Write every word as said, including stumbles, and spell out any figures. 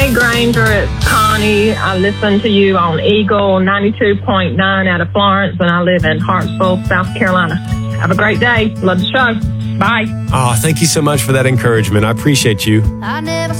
Hey, Granger, it's Connie. I listen to you on Eagle ninety-two point nine out of Florence, and I live in Hartsville, South Carolina. Have a great day. Love the show. Bye. Oh, thank you so much for that encouragement. I appreciate you. I never